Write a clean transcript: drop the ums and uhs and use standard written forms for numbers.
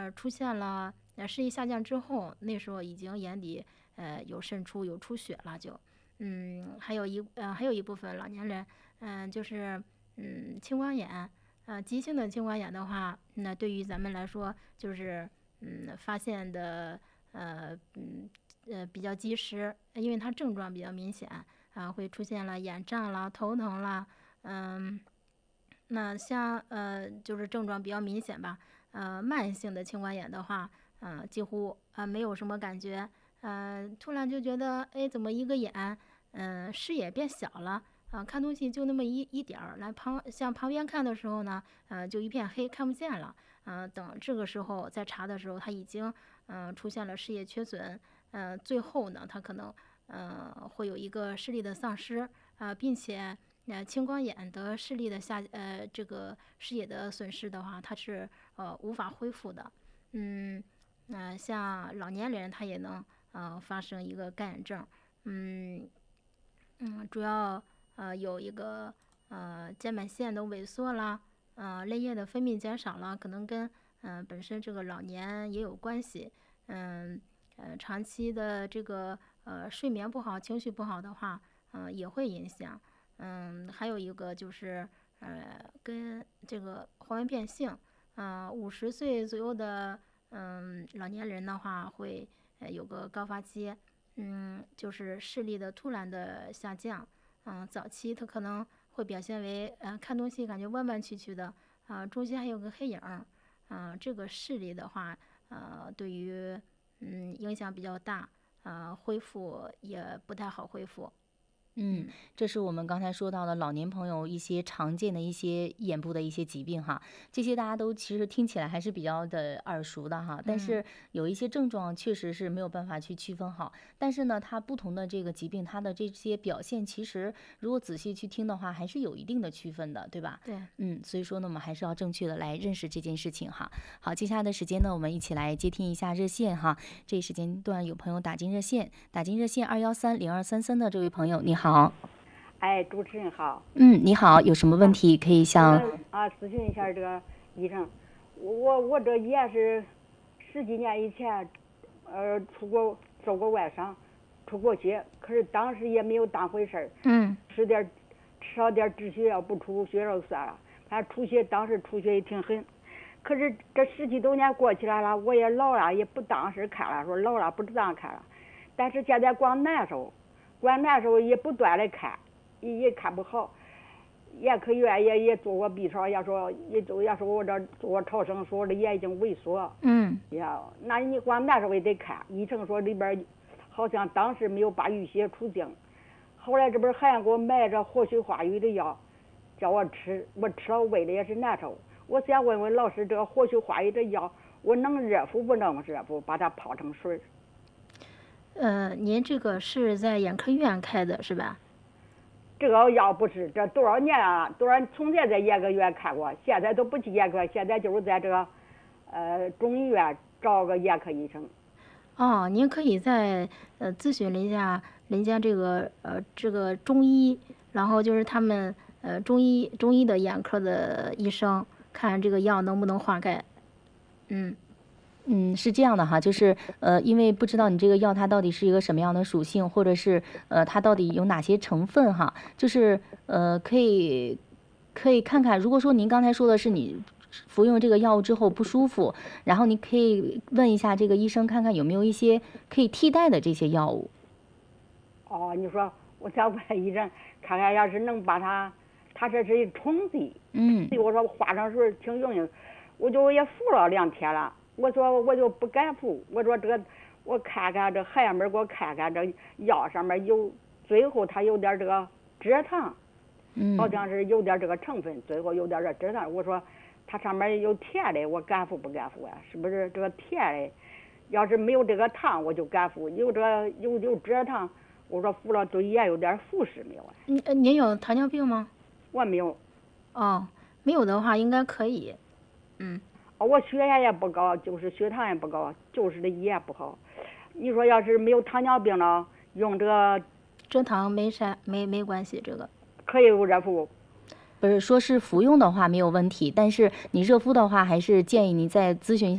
出现了视力下降之后，那时候已经眼底有渗出有出血了就。还有一部分老年人，就是青光眼，急性的青光眼的话，那对于咱们来说就是发现的比较及时，因为它症状比较明显会出现了眼胀啦、头疼啦，那像就是症状比较明显吧，慢性的青光眼的话，几乎没有什么感觉，突然就觉得哎怎么一个眼视野变小了。看东西就那么一点儿，向旁边看的时候呢，就一片黑，看不见了。等这个时候再查的时候，他已经出现了视野缺损，最后呢，他可能会有一个视力的丧失，并且青光眼的视力的这个视野的损失的话，它是无法恢复的。像老年人他也能发生一个干眼症，主要有一个睑板腺的萎缩啦，泪液的分泌减少了，可能跟本身这个老年也有关系。长期的这个睡眠不好、情绪不好的话，也会影响。还有一个就是跟这个黄斑变性，50岁左右的老年人的话会有个高发期，就是视力的突然的下降。早期它可能会表现为看东西感觉弯弯曲曲的，中间还有个黑影儿，这个视力的话，对于影响比较大，恢复也不太好恢复。 这是我们刚才说到的老年朋友一些常见的一些眼部的一些疾病哈，这些大家都其实听起来还是比较的耳熟的哈，但是有一些症状确实是没有办法去区分好，但是呢，它不同的这个疾病，它的这些表现其实如果仔细去听的话，还是有一定的区分的，对吧？ 对， 所以说呢，我们还是要正确的来认识这件事情哈。好，接下来的时间呢，我们一起来接听一下热线哈。这一时间段有朋友打进热线213-0233的这位朋友，你好。 哎，主持人好。 你好，有什么问题可以向咨询一下这个医生。我这也是10几年以前，出国受过外伤，出过血，可是当时也没有当回事儿。吃了点止血药，不出血就算了。反正出血当时出血也挺狠，可是这10几多年过去来了，我也老了，也不当时看了，说老了不当看了。但是现在光难受也不断的看。也看不好，眼科医院也做过 B 超，也说我这做超声说这眼已经萎缩。那你光那时候也得看，医生说里边好像当时没有把淤血除净，后来这不是还给我买这活血化瘀的药，叫我吃，我吃了胃里也是难受。我想问问老师，这个活血化瘀的药我能热敷不能热敷，把它泡成水？ 您这个是在眼科医院开的是吧？ 这个药不是，这多少年啊，从前在眼科医院看过，现在都不去眼科，现在就是在这个中医院找个眼科医生。 您可以再咨询一下人家这个中医，然后就是他们中医的眼科的医生，看这个药能不能化钙。 是这样的哈，就是因为不知道你这个药它到底是一个什么样的属性，或者是它到底有哪些成分哈，就是可以看看，如果说您刚才说的是你服用这个药物之后不舒服，然后你可以问一下这个医生，看看有没有一些可以替代的这些药物。 你说我想问医生，看看要是能把它这是一冲剂，我说化成水挺容易，我也服了2天了。我说我就不敢服，我说我看看这孩子们给我看看这药上面有，最后它有点这个蔗糖，好像是有点这个成分，最后有点这蔗糖。我说它上面有甜的，我敢服不敢服啊？是不是这个甜的？要是没有这个糖，我就敢服；有蔗糖，我说服了对眼有点辐射没有？ 您有糖尿病吗？ 我没有。 没有的话应该可以。 我血压也不高，就是血糖也不高，就是这眼不好。你说要是没有糖尿病了，用这个蔗糖没关系，这个可以热敷。 不是说是服用的话没有问题，但是你热敷的话，还是建议您再咨询一下